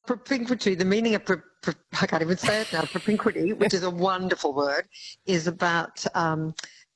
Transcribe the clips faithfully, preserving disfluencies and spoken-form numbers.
propinquity, the meaning of, pro, pro, I can't even say it now, propinquity, which is a wonderful word, is about um,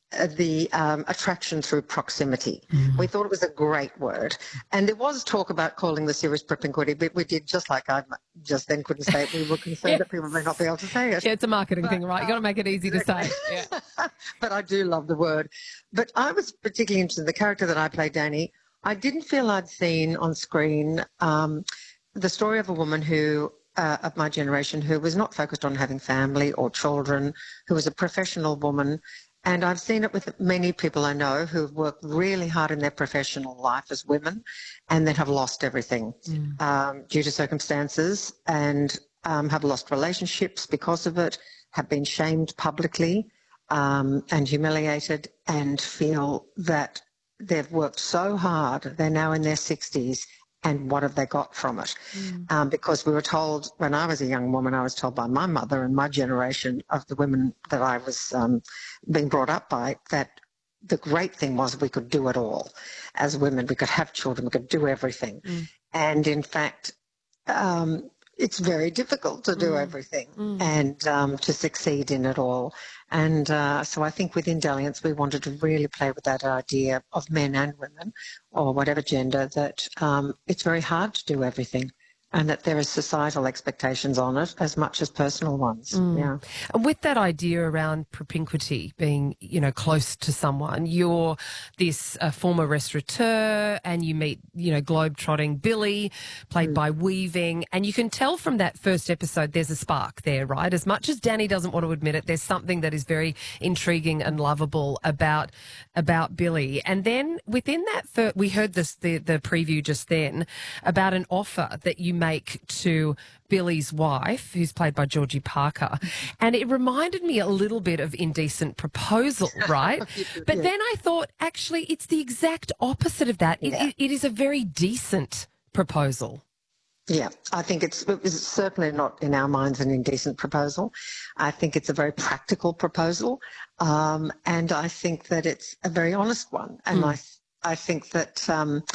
the um, attraction through proximity. Mm. We thought it was a great word. And there was talk about calling the series propinquity, but we did, just like I just then couldn't say it, we were concerned yes. that people may not be able to say it. Yeah, it's a marketing but, thing, right? You've got to make it easy exactly. to say. Yeah. But I do love the word. But I was particularly interested in the character that I played, Danny. I didn't feel I'd seen on screen um, the story of a woman who, uh, of my generation, who was not focused on having family or children, who was a professional woman. And I've seen it with many people I know who've worked really hard in their professional life as women and then have lost everything mm. um, due to circumstances and um, have lost relationships because of it, have been shamed publicly um, and humiliated, and feel that they've worked so hard, they're now in their sixties, and what have they got from it? Mm. Um, because we were told, when I was a young woman, I was told by my mother and my generation of the women that I was um, being brought up by, that the great thing was we could do it all. As women, we could have children, we could do everything. Mm. And in fact, um, it's very difficult to do mm. everything mm. and um, to succeed in it all. And uh, so I think within Dalliance, we wanted to really play with that idea of men and women, or whatever gender, that um, it's very hard to do everything, and that there are societal expectations on it as much as personal ones. Mm. Yeah. And with that idea around propinquity, being, you know, close to someone, you're this uh, former restaurateur and you meet, you know, globe-trotting Billy, played mm. by Weaving, and you can tell from that first episode there's a spark there, right? As much as Danny doesn't want to admit it, there's something that is very intriguing and lovable about about Billy. And then within that, fir- we heard this the, the preview just then about an offer that you make to Billy's wife, who's played by Georgie Parker, and it reminded me a little bit of Indecent Proposal, right? But yeah. then I thought, actually, it's the exact opposite of that. It, yeah. it, it is a very decent proposal. Yeah, I think it's, it's certainly not in our minds an indecent proposal. I think it's a very practical proposal, um, and I think that it's a very honest one. And mm. I, I think that um,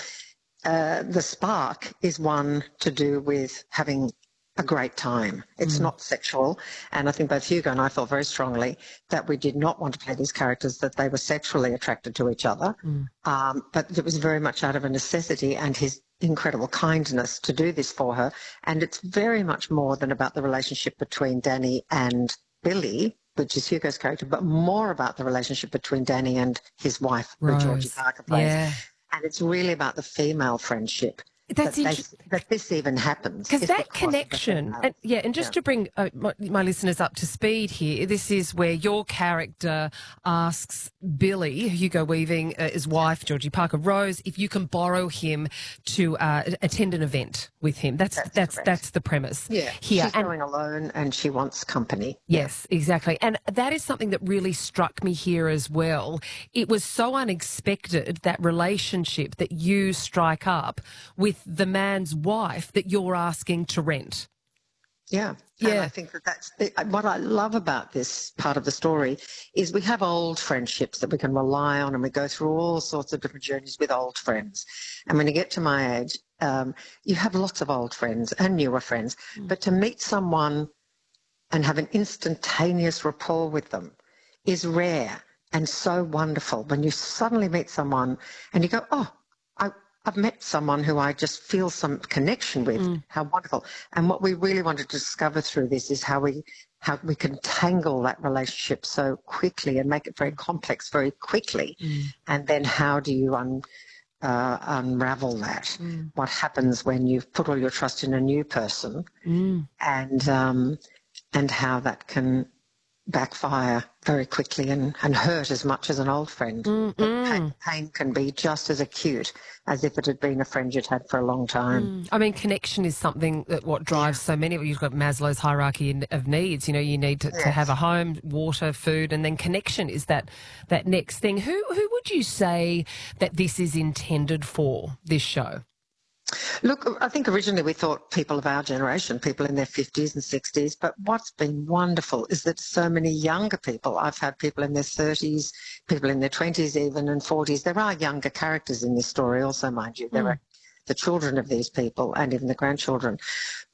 uh, the spark is one to do with having a great time. It's mm. not sexual, and I think both Hugo and I felt very strongly that we did not want to play these characters that they were sexually attracted to each other, mm. um, but it was very much out of a necessity and his incredible kindness to do this for her. And it's very much more than about the relationship between Danny and Billy, which is Hugo's character, but more about the relationship between Danny and his wife, Rose. who Georgie Parker plays. Yeah. And it's really about the female friendship. That's that, inter- they, that this even happens. Because that connection, and, yeah, and just yeah. to bring uh, my, my listeners up to speed here, this is where your character asks Billy, Hugo Weaving, uh, his wife, Georgie Parker, Rose, if you can borrow him to uh, attend an event with him. That's that's that's, that's the premise. Yeah, here. She's and, going alone and she wants company. Yes, yeah. exactly. And that is something that really struck me here as well. It was so unexpected, that relationship that you strike up with the man's wife that you're asking to rent. Yeah. Yeah. And I think that that's the, what I love about this part of the story is we have old friendships that we can rely on, and we go through all sorts of different journeys with old friends. And when you get to my age, um, you have lots of old friends and newer friends, mm. but to meet someone and have an instantaneous rapport with them is rare and so wonderful. When you suddenly meet someone and you go, oh, I, I've met someone who I just feel some connection with. Mm. How wonderful. And what we really wanted to discover through this is how we how we can tangle that relationship so quickly and make it very complex very quickly. Mm. And then how do you un, uh, unravel that? Mm. What happens when you've put all your trust in a new person, mm. and um, and how that can backfire very quickly and, and hurt as much as an old friend. Mm, mm. Pain, pain can be just as acute as if it had been a friend you'd had for a long time. Mm. I mean, connection is something that what drives yeah. so many. You've got Maslow's hierarchy of needs. You know, you need to, yes. to have a home, water, food, and then connection is that that next thing. Who who would you say that this is intended for, this show? Look, I think originally we thought people of our generation, people in their fifties and sixties, but what's been wonderful is that so many younger people, I've had people in their thirties, people in their twenties even, and forties. There are younger characters in this story also, mind you. There mm. are the children of these people and even the grandchildren.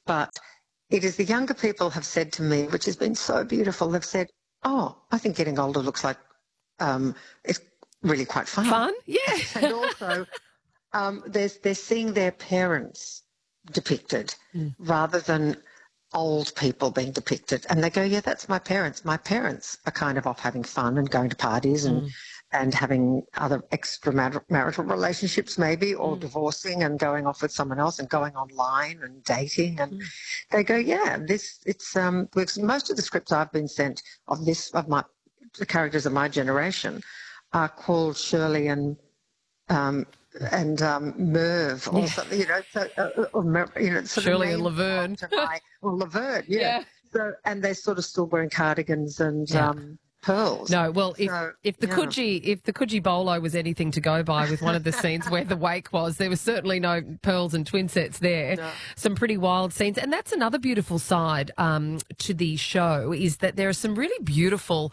But it is the younger people have said to me, which has been so beautiful, they've said, oh, I think getting older looks like um, it's really quite fun. Fun? Yeah. And also um, they're, they're seeing their parents depicted mm. rather than old people being depicted. And they go, yeah, that's my parents. My parents are kind of off having fun and going to parties and, mm. and having other extramarital relationships maybe, or mm. divorcing and going off with someone else and going online and dating. And mm. they go, yeah, this, it's, um, most of the scripts I've been sent of this, of my, the characters of my generation are called Shirley and, um, and um, Merv or yeah. something, you know, so, uh, or, you know, sort Shirley of and Laverne. My, or Laverne, yeah. yeah. So, and they're sort of still wearing cardigans and yeah. um, pearls. No, well, if so, if the yeah. Coogee if the Coogee Bolo was anything to go by with one of the scenes where the wake was, there was certainly no pearls and twin sets there. No. Some pretty wild scenes, and that's another beautiful side um, to the show is that there are some really beautiful,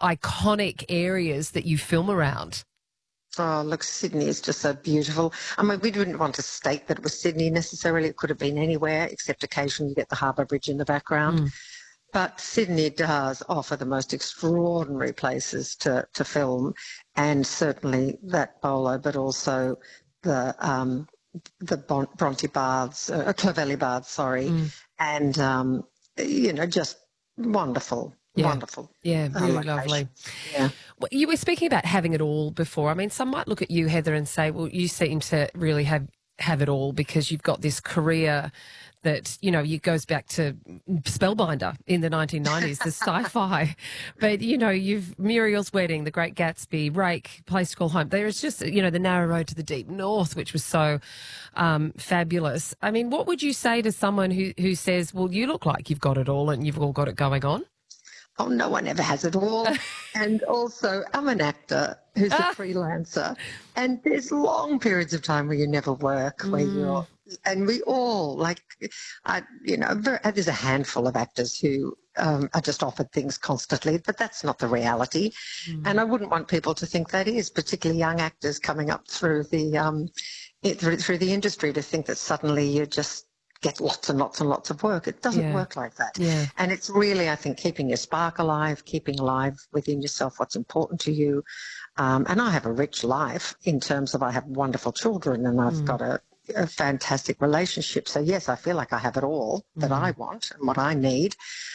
iconic areas that you film around. Oh, look, Sydney is just so beautiful. I mean, we didn't want to state that it was Sydney necessarily. It could have been anywhere, except occasionally you get the Harbour Bridge in the background. Mm. But Sydney does offer the most extraordinary places to, to film, and certainly that Bolo, but also the um, the bon- Bronte Baths, uh, Clovelly Baths, sorry, mm. and, um, you know, just wonderful. Yeah. Wonderful. Yeah, really uh, lovely. Yeah. Well, you were speaking about having it all before. I mean, some might look at you, Heather, and say, well, you seem to really have, have it all because you've got this career that, you know, it goes back to Spellbinder in the nineteen nineties, the sci-fi. But, you know, you've Muriel's Wedding, The Great Gatsby, Rake, Place to Call Home. There is just, you know, The Narrow Road to the Deep North, which was so um, fabulous. I mean, what would you say to someone who, who says, well, you look like you've got it all and you've all got it going on? Oh, no one ever has it all. And also, I'm an actor who's a freelancer, and there's long periods of time where you never work, mm. where you're, and we all, like, I, you know, there's a handful of actors who um, are just offered things constantly, but that's not the reality. Mm. And I wouldn't want people to think that is, particularly young actors coming up through the, um, it, through, through the industry, to think that suddenly you're just get lots and lots and lots of work. It doesn't yeah. work like that. Yeah. And it's really, I think, keeping your spark alive, keeping alive within yourself what's important to you. Um, and I have a rich life in terms of I have wonderful children and I've mm. got a, a fantastic relationship. So, yes, I feel like I have it all that mm. I want and what I need.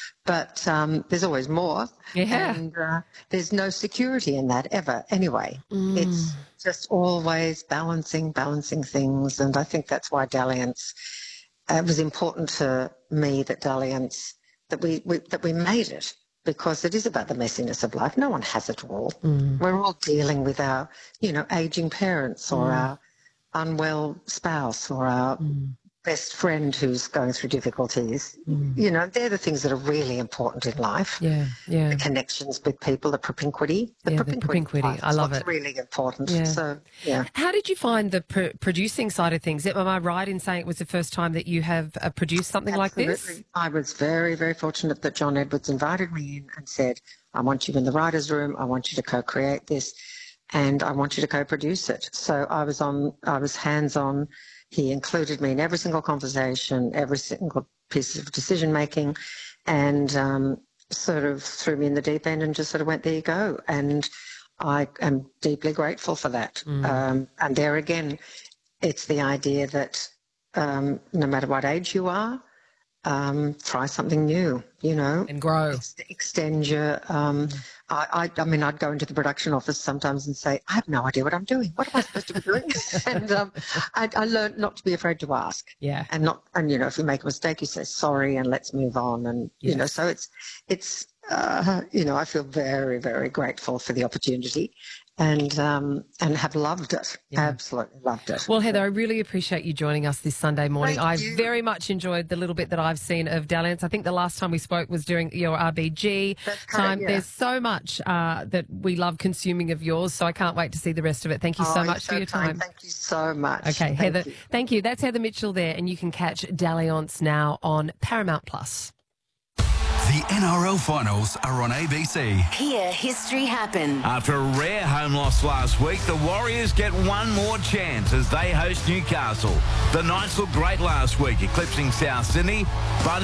But um, there's always more. Yeah. And uh, there's no security in that ever. Anyway, mm. it's just always balancing, balancing things. And I think that's why Dalliance... Uh, it was important to me that Dalliance, that we, we that we made it, because it is about the messiness of life. No one has it all. Mm. We're all dealing with our, you know, aging parents or mm. our unwell spouse or our mm. best friend who's going through difficulties. Mm. You know, they're the things that are really important in life. Yeah, yeah. The connections with people, the propinquity. The yeah, propinquity. The propinquity. I love it. really important. Yeah. So, yeah. How did you find the pr- producing side of things? Am I right in saying it was the first time that you have uh, produced something Absolutely. like this? I was very, very fortunate that John Edwards invited me in and said, I want you in the writer's room. I want you to co-create this and I want you to co-produce it. So I was on, I was hands-on. He included me in every single conversation, every single piece of decision-making, and um, sort of threw me in the deep end and just sort of went, there you go. And I am deeply grateful for that. Mm. Um, and there again, it's the idea that um, no matter what age you are, um, try something new, you know. And grow. Ex- extend your... Um, mm. I, I, I mean, I'd go into the production office sometimes and say, I have no idea what I'm doing. What am I supposed to be doing? and um, I, I learned not to be afraid to ask. Yeah. And not, and you know, if you make a mistake, you say sorry and let's move on. And yes. you know, so it's, it's, uh, you know, I feel very, very grateful for the opportunity. And um, and have loved it. Yeah. Absolutely loved it. Well, Heather, I really appreciate you joining us this Sunday morning. Thank I you. very much enjoyed the little bit that I've seen of Dalliance. I think the last time we spoke was during your R B G That's time. correct, yeah. There's so much uh, that we love consuming of yours, so I can't wait to see the rest of it. Thank you oh, so much so for your kind. time. Thank you so much. Okay, thank Heather, you. thank you. That's Heather Mitchell there, and you can catch Dalliance now on Paramount Plus. The N R L finals are on A B C. Hear history happen. After a rare home loss last week, the Warriors get one more chance as they host Newcastle. The Knights looked great last week, eclipsing South Sydney, but